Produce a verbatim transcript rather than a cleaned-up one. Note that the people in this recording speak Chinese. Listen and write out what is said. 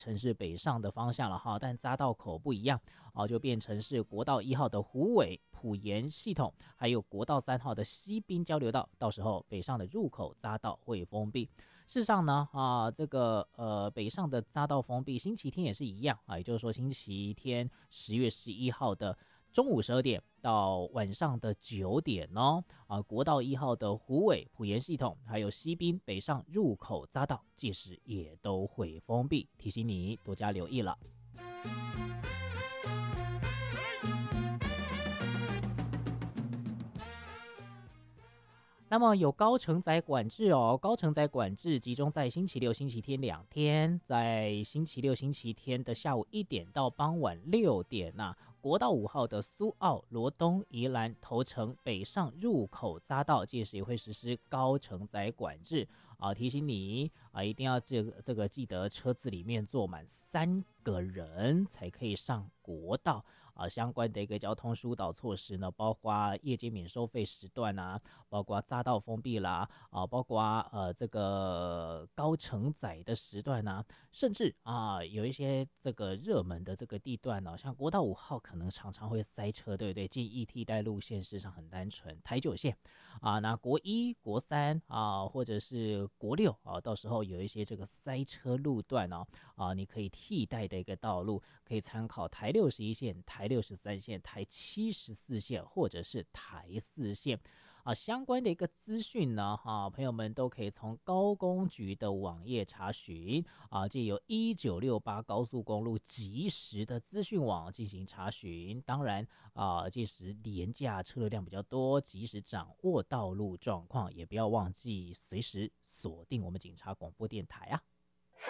成是北上的方向了哈，但匝道口不一样哦，就变成是国道一号的虎尾埔盐系统，还有国道三号的西滨交流道，到时候北上的入口匝道会封闭。事实上呢，啊，这个呃北上的匝道封闭，星期天也是一样啊，也就是说星期天十月十一号的中午十二点到晚上的九点哦，啊，国道一号的虎尾埔盐系统，还有西滨北上入口匝道，届时也都会封闭，提醒你多加留意了。那么有高承载管制哦，高承载管制集中在星期六、星期天两天，在星期六、星期天的下午一点到傍晚六点呐、啊，国道五号的苏澳、罗东、宜兰、头城北上入口匝道，届时也会实施高承载管制啊，提醒你啊，一定要这个这个记得车子里面坐满三个人才可以上国道啊。相关的一个交通疏导措施呢，包括夜间免收费时段啊，包括匝道封闭啦啊，包括呃这个高承载的时段啊，甚至啊有一些这个热门的这个地段呢、哦，像国道五号可能常常会塞车，对不对？建议替代路线事实上很单纯，台九线啊，那国一、国三啊，或者是国六啊，到时候有一些这个塞车路段哦啊，你可以替代的一个道路，可以参考台六十一线、台六十三线、台七十四线或者是台四线。啊，相关的一个资讯呢，哈、啊，朋友们都可以从高公局的网页查询啊，借由一九六八高速公路即时的资讯网进行查询。当然啊，届时廉价车流量比较多，及时掌握道路状况，也不要忘记随时锁定我们警察广播电台啊。